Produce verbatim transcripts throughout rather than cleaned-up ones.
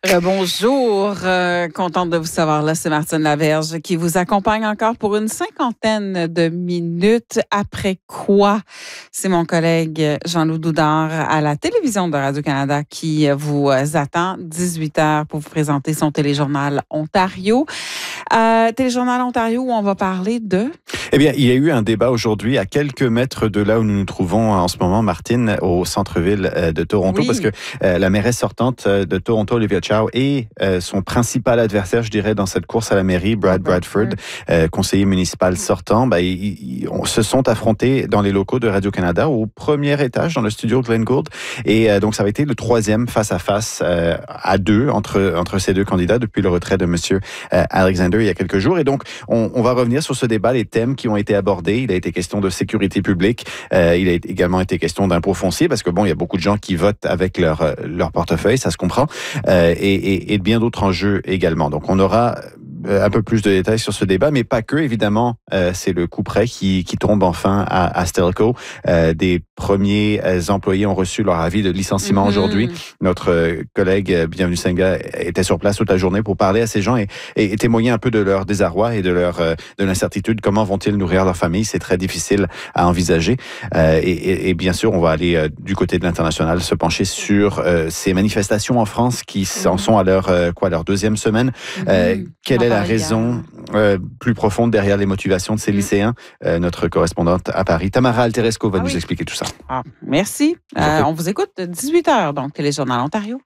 Euh, bonjour, euh, contente de vous savoir là, c'est Martine Laverge qui vous accompagne encore pour une cinquantaine de minutes. Après quoi, c'est mon collègue Jean-Loup Doudard à la télévision de Radio-Canada qui vous attend, dix-huit heures, pour vous présenter son téléjournal Ontario. Euh, téléjournal Ontario où on va parler de... Eh bien, il y a eu un débat aujourd'hui à quelques mètres de là où nous nous trouvons en ce moment, Martine, au centre-ville de Toronto, oui. Parce que euh, la mairesse sortante de Toronto, Olivia Chow, et euh, son principal adversaire, je dirais, dans cette course à la mairie, Brad Bradford, euh, conseiller municipal sortant, ben, ils, ils se sont affrontés dans les locaux de Radio-Canada au premier étage, dans le studio Glenn Gould. Et euh, donc, ça va été le troisième face-à-face euh, à deux entre, entre ces deux candidats depuis le retrait de M. Euh, Alexander il y a quelques jours. Et donc, on, on va revenir sur ce débat, les thèmes qui ont été abordés. Il a été question de sécurité publique. Euh, il a également été question d'impôt foncier parce que, bon, il y a beaucoup de gens qui votent avec leur, leur portefeuille, ça se comprend, euh, et, et, et bien d'autres enjeux également. Donc, on aura un peu plus de détails sur ce débat, mais pas que, évidemment. Euh, c'est le coup près qui, qui tombe enfin à, à Stelco. Euh, des premiers employés ont reçu leur avis de licenciement mm-hmm. aujourd'hui. Notre euh, collègue Bienvenue Senga était sur place toute la journée pour parler à ces gens et, et, et témoigner un peu de leur désarroi et de leur euh, de l'incertitude. Comment vont-ils nourrir leur famille? C'est très difficile à envisager. Euh, et, et, et bien sûr, on va aller euh, du côté de l'international se pencher sur euh, ces manifestations en France qui mm-hmm. en sont à leur euh, quoi leur deuxième semaine. Mm-hmm. Euh, quelle est la raison euh, plus profonde derrière les motivations de ces mmh. lycéens? Euh, notre correspondante à Paris, Tamara Alteresco, va ah nous oui. expliquer tout ça. Ah, merci. Euh, on vous écoute de dix-huit heures, donc Téléjournal Ontario.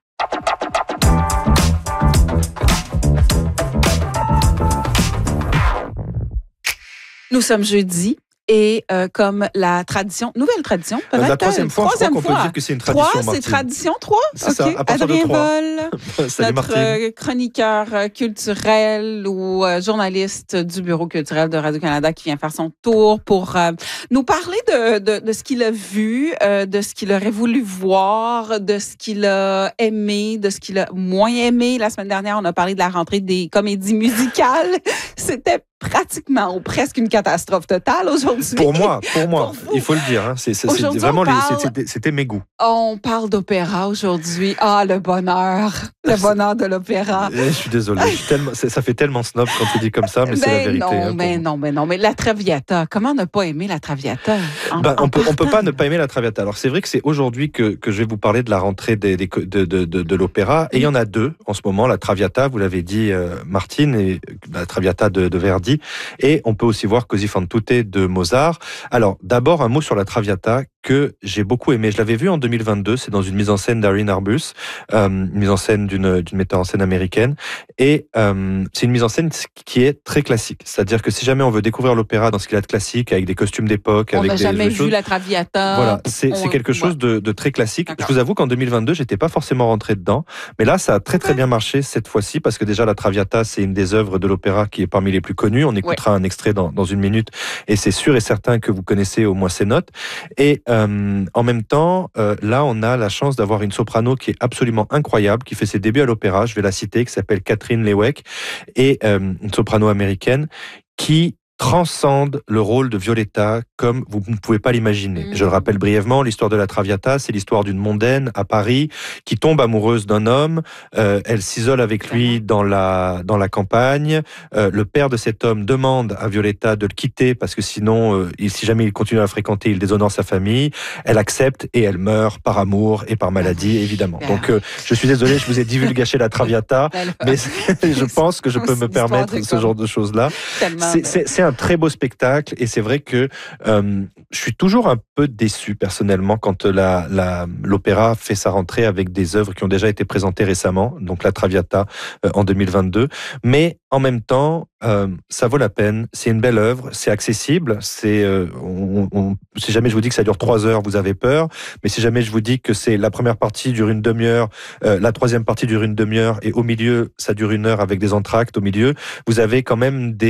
Nous sommes jeudi. Et euh, comme la tradition, nouvelle tradition, peut-être. La troisième fois, troisième je crois qu'on peut dire que c'est une tradition, Trois, c'est tradition, trois? C'est okay. ça, à partir Adrien de trois. Vol, notre Martine. Chroniqueur culturel ou euh, journaliste du Bureau culturel de Radio-Canada qui vient faire son tour pour euh, nous parler de, de, de ce qu'il a vu, euh, de ce qu'il aurait voulu voir, de ce qu'il a aimé, de ce qu'il a moins aimé. La semaine dernière, on a parlé de la rentrée des comédies musicales. C'était pratiquement ou presque une catastrophe totale aujourd'hui. Pour moi, pour moi, pour il faut le dire. Hein, c'est, c'est, c'est vraiment parle, les, c'était, c'était mes goûts. On parle d'opéra aujourd'hui. Ah, le bonheur, le bonheur de l'opéra. Je suis désolé. Je suis tellement, ça fait tellement snob quand tu dis comme ça, mais ben c'est la vérité. Non, hein, mais non, mais non, mais la Traviata. Comment ne pas aimer la Traviata en, ben, en on peut, on peut pas ne pas aimer la Traviata. Alors c'est vrai que c'est aujourd'hui que que je vais vous parler de la rentrée des, des, de, de, de, de l'opéra. Et il y en a deux en ce moment. La Traviata, vous l'avez dit, euh, Martine, et la Traviata de, de Verdi. Et on peut aussi voir Così fan tutte de Mozart. Alors, d'abord, un mot sur la Traviata que j'ai beaucoup aimé. Je l'avais vu en deux mille vingt-deux, c'est dans une mise en scène d'Irene Arbus, euh, une mise en scène d'une, d'une metteur en scène américaine. Et euh, c'est une mise en scène qui est très classique. C'est-à-dire que si jamais on veut découvrir l'opéra dans ce qu'il a de classique, avec des costumes d'époque, on avec des... On n'a jamais vu choses, la Traviata. Voilà, c'est, on... c'est quelque chose de, de très classique. D'accord. Je vous avoue qu'en deux mille vingt-deux, j'étais pas forcément rentré dedans. Mais là, ça a très très ouais. bien marché cette fois-ci, parce que déjà, la Traviata, c'est une des œuvres de l'opéra qui est parmi les plus connues. On écoutera ouais. un extrait dans, dans une minute, et c'est sûr et certain que vous connaissez au moins ces notes. Et euh, en même temps, euh, là, on a la chance d'avoir une soprano qui est absolument incroyable, qui fait ses débuts à l'opéra, je vais la citer, qui s'appelle Catherine Lewek, et euh, une soprano américaine qui transcende le rôle de Violetta comme vous ne pouvez pas l'imaginer. Mmh. Je le rappelle brièvement, l'histoire de la Traviata, c'est l'histoire d'une mondaine à Paris qui tombe amoureuse d'un homme. Euh, elle s'isole avec lui dans la dans la campagne. Euh, le père de cet homme demande à Violetta de le quitter parce que sinon, euh, il, si jamais il continue à la fréquenter, il déshonore sa famille. Elle accepte et elle meurt par amour et par maladie, évidemment. Donc, euh, je suis désolé, je vous ai divulgaché la Traviata, mais je pense que je peux me permettre ce genre de choses-là. C'est, c'est, c'est un très beau spectacle et c'est vrai que euh, je suis toujours un peu déçu personnellement quand la, la, l'opéra fait sa rentrée avec des œuvres qui ont déjà été présentées récemment, donc la Traviata euh, en deux mille vingt-deux, mais en même temps euh, ça vaut la peine, c'est une belle œuvre, c'est accessible, c'est, euh, on, on, si jamais je vous dis que ça dure trois heures, vous avez peur, mais si jamais je vous dis que c'est la première partie dure une demi-heure, euh, la troisième partie dure une demi-heure et au milieu ça dure une heure avec des entr'actes au milieu, vous avez quand même des